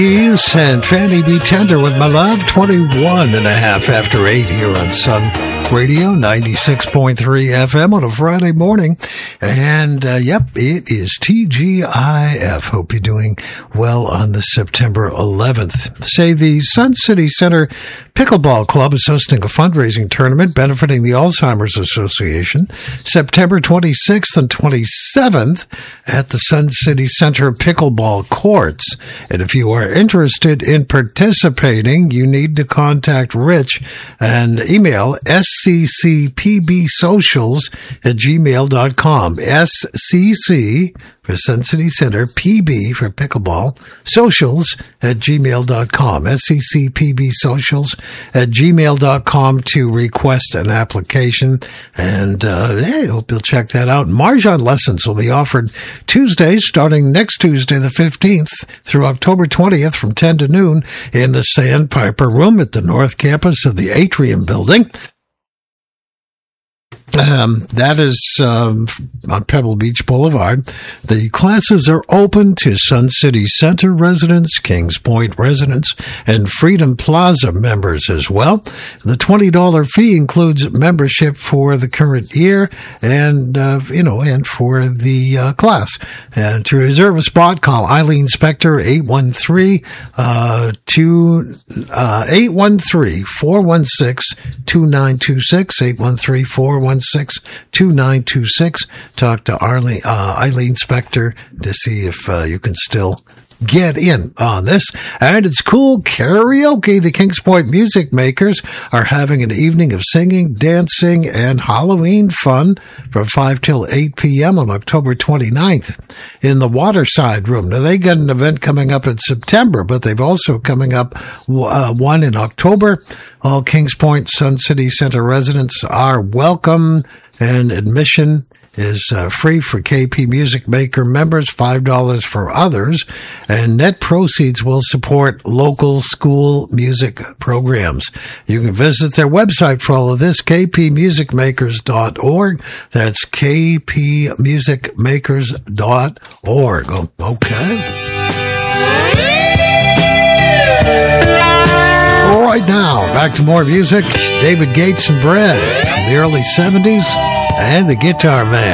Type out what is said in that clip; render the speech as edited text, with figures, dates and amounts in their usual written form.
And Fanny B. Tender with My Love, 21 and a half after 8 here on Sun Radio, 96.3 FM on a Friday morning. And, it is TGIF. Hope you're doing well on the September 11th. Say the Sun City Center Pickleball Club is hosting a fundraising tournament benefiting the Alzheimer's Association September 26th and 27th at the Sun City Center Pickleball Courts. And if you are interested in participating, you need to contact Rich and email sccpbsocials@gmail.com. SCC for Sun City Center, PB for Pickleball, socials@gmail.com. sccpbsocials@gmail.com to request an application. And I hope you'll check that out. Mahjong lessons will be offered Tuesdays, starting next Tuesday, the 15th, through October 20th from 10 to noon in the Sandpiper Room at the North Campus of the Atrium Building. That is on Pebble Beach Boulevard. The classes are open to Sun City Center residents, Kings Point residents, and Freedom Plaza members as well. The $20 fee includes membership for the current year and for the class. And to reserve a spot, call Eileen Spector, 813-416-2926, 813-416-2926. Talk to Eileen Spector to see if you can still get in on this. And it's cool karaoke. The Kings Point Music Makers are having an evening of singing, dancing, and Halloween fun from 5 till 8 p.m. on October 29th in the Waterside Room. Now, they got an event coming up in September, but they've also coming up one in October. All Kings Point Sun City Center residents are welcome, and admission is free for KP Music Maker members, $5 for others, and net proceeds will support local school music programs. You can visit their website for all of this, kpmusicmakers.org. That's kpmusicmakers.org. Okay. All right, now, back to more music. David Gates and Bread from the early 70s and the Guitar Man.